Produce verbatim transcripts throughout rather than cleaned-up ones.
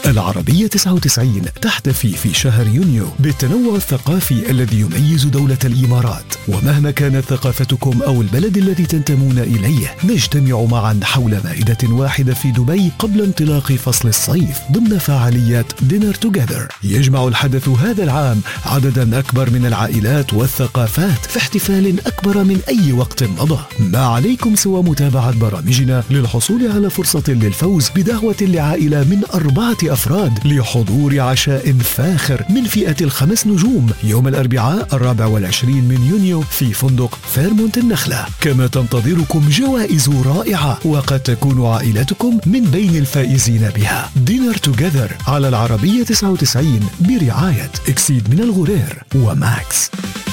العربية تسعة وتسعين تحتفي في شهر يونيو بالتنوع الثقافي الذي يميز دولة الإمارات، ومهما كانت ثقافتكم أو البلد الذي تنتمون إليه نجتمع معا حول مائدة واحدة في دبي قبل انطلاق فصل الصيف ضمن فعاليات دينر توجذر. يجمع الحدث هذا العام عددا أكبر من العائلات والثقافات في احتفال أكبر من أي وقت مضى. ما عليكم سوى متابعة برامجنا للحصول على فرصة للفوز بدعوة لعائلة من أربعة أفراد لحضور عشاء فاخر من فئة الخمس نجوم يوم الأربعاء الرابع والعشرين من يونيو في فندق فيرمونت النخلة. كما تنتظركم جوائز رائعة وقد تكون عائلتكم من بين الفائزين بها. دينر توجذر على العربية تسعة وتسعين برعاية إكسيد من الغرير وماكس.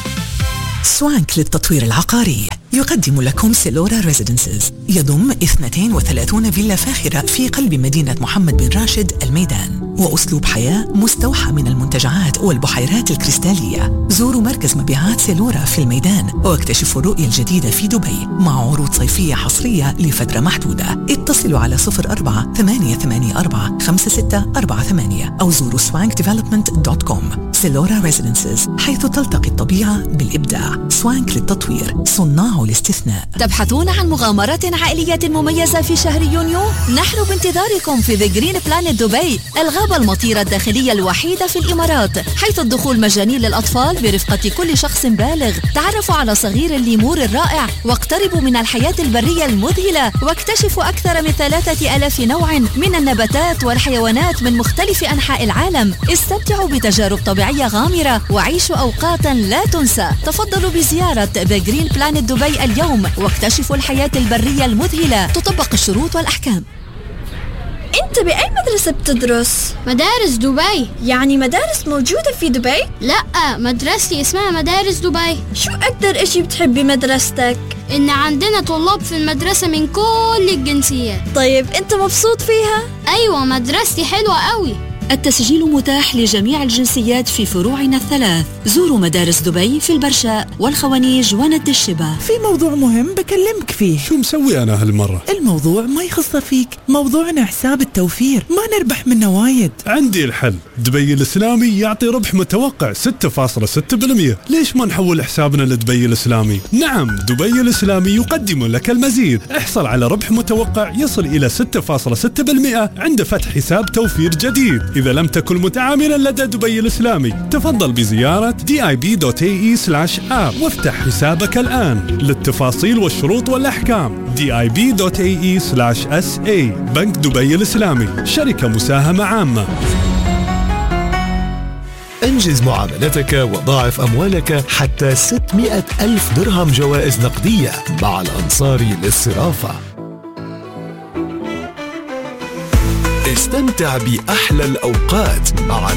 سوانك للتطوير العقاري يقدم لكم سيلورا ريزيدنسز، يضم اثنتين وثلاثين فيلا فاخرة في قلب مدينة محمد بن راشد الميدان، وأسلوب حياة مستوحى من المنتجعات والبحيرات الكريستالية. زوروا مركز مبيعات سيلورا في الميدان واكتشفوا الرؤية الجديدة في دبي مع عروض صيفية حصرية لفترة محدودة. اتصلوا على صفر أربعة ثمانية ثمانية أربعة خمسة ستة أربعة ثمانية أو زوروا سوانك ديفلوبمنت دوت كوم. سيلورا ريزيدنسز، حيث تلتقي الطبيعة بالإبداع. سوانك للتطوير، صناع الاستثناء. تبحثون عن مغامرات عائلية مميزة في شهر يونيو؟ نحن بانتظاركم في The Green Planet دبي، الغابة المطيرة الداخلية الوحيدة في الإمارات، حيث الدخول مجاني للأطفال برفقة كل شخص بالغ. تعرفوا على صغير الليمور الرائع واقتربوا من الحياة البرية المذهلة واكتشفوا أكثر من ثلاثة ألاف نوع من النباتات والحيوانات من مختلف أنحاء العالم. استمتعوا بتجارب طبيعية غامرة وعيشوا أوقاتا لا تنسى. تفضلوا بزيارة The Green Planet دبي اليوم واكتشفوا الحياة البرية المذهلة. تطبق الشروط والأحكام. أنت بأي مدرسة بتدرس؟ مدارس دبي. يعني مدارس موجودة في دبي؟ لا، مدرستي اسمها مدارس دبي. شو أكتر إشي بتحب بمدرستك؟ إن عندنا طلاب في المدرسة من كل الجنسيات. طيب أنت مبسوط فيها؟ أيوة، مدرستي حلوة قوي. التسجيل متاح لجميع الجنسيات في فروعنا الثلاث. زوروا مدارس دبي في البرشاء والخوانيج وند الشبا. في موضوع مهم بكلمك فيه. شو مسوي أنا هالمرة؟ الموضوع ما يخص فيك، موضوعنا حساب التوفير، ما نربح منه وايد. عندي الحل. دبي الإسلامي يعطي ربح متوقع ستة فاصلة ستة بالمئة. ليش ما نحول حسابنا لدبي الإسلامي؟ نعم، دبي الإسلامي يقدم لك المزيد. احصل على ربح متوقع يصل إلى ستة فاصلة ستة بالمئة عند فتح حساب توفير جديد. إذا لم تكن متعاملا لدى دبي الإسلامي تفضل بزيارة دي آي بي دوت إيه إي سلاش آب وافتح حسابك الآن. للتفاصيل والشروط والأحكام دي آي بي دوت إيه إي سلاش إس إيه. بنك دبي الإسلامي، شركة مساهمة عامة. انجز معاملتك وضاعف أموالك حتى ستمائة ألف درهم جوائز نقدية مع الأنصار للصرافة. استمتع بأحلى الأوقات مع